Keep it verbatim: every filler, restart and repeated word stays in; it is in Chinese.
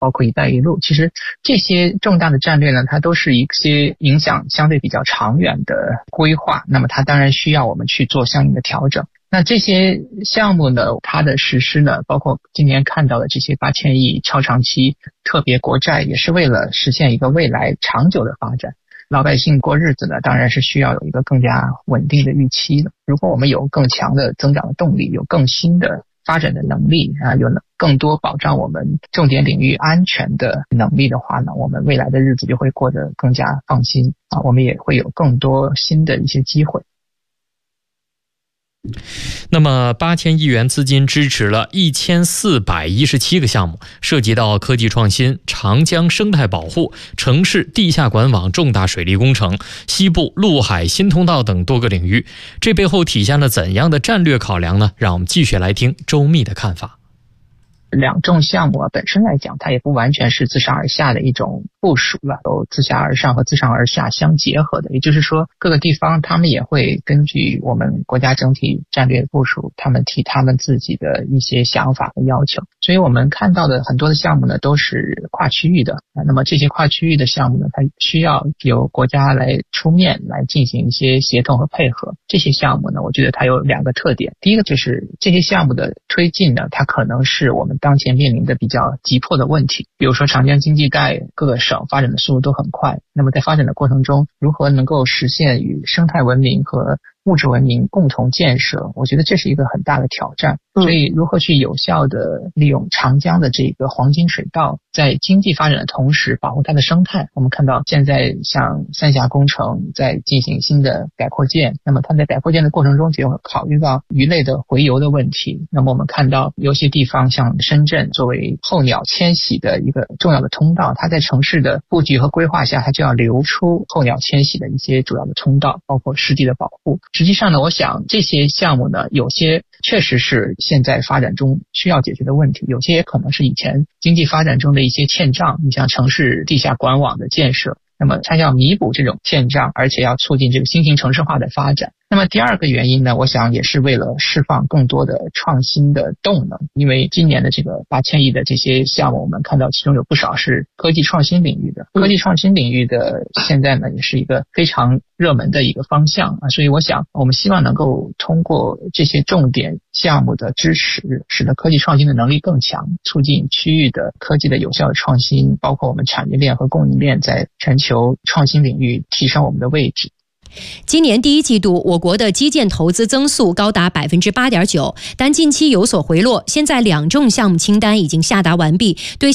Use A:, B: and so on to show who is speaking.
A: 包括一带一路。其实这些重大的战略呢，它都是一些影响相对比较长远的规划，那么它当然需要我们去做相应的调整。那这些项目呢，它的实施呢，包括今年看到的这些八千亿超长期特别国债，也是为了实现一个未来长久的发展。老百姓过日子呢，当然是需要有一个更加稳定的预期的。如果我们有更强的增长的动力，有更新的发展的能力啊，有更多保障我们重点领域安全的能力的话呢，我们未来的日子就会过得更加放心啊，我们也会有更多新的一些机会。
B: 那么八千亿元资金支持了一千四百一十七个项目，涉及到科技创新、长江生态保护、城市地下管网重大水利工程、西部陆海新通道等多个领域。这背后体现了怎样的战略考量呢？让我们继续来听周密的看法。
A: 两重项目啊，本身来讲，它也不完全是自上而下的一种部署了，有自下而上和自上而下相结合的。也就是说，各个地方他们也会根据我们国家整体战略部署，他们提他们自己的一些想法和要求。所以我们看到的很多的项目呢，都是跨区域的。那么这些跨区域的项目呢，它需要由国家来出面来进行一些协同和配合。这些项目呢，我觉得它有两个特点。第一个就是这些项目的推进呢，它可能是我们当前面临的比较急迫的问题。比如说长江经济带各个省发展的速度都很快，那么在发展的过程中，如何能够实现与生态文明和物质文明共同建设，我觉得这是一个很大的挑战。所以如何去有效地利用长江的这个黄金水道，在经济发展的同时保护它的生态。我们看到现在像三峡工程在进行新的改扩建，那么它在改扩建的过程中就会考虑到鱼类的洄游的问题。那么我们看到有些地方像深圳作为候鸟迁徙的一个重要的通道，它在城市的布局和规划下，它就要留出候鸟迁徙的一些主要的通道，包括湿地的保护。实际上呢，我想这些项目呢，有些确实是现在发展中需要解决的问题，有些也可能是以前经济发展中的一些欠账。你像城市地下管网的建设，那么它要弥补这种欠账，而且要促进这个新型城市化的发展。那么第二个原因呢，我想也是为了释放更多的创新的动能。因为今年的这个八千亿的这些项目，我们看到其中有不少是科技创新领域的。科技创新领域的现在呢，也是一个非常热门的一个方向啊，所以我想我们希望能够通过这些重点项目的支持，使得科技创新的能力更强，促进区域的科技的有效的创新，包括我们产业链和供应链在全球创新领域提升我们的位置。
C: 今年第一季度，我国的基建投资增速高达 百分之八点九， 但近期有所回落。现在两重项目清单已经下达完毕，对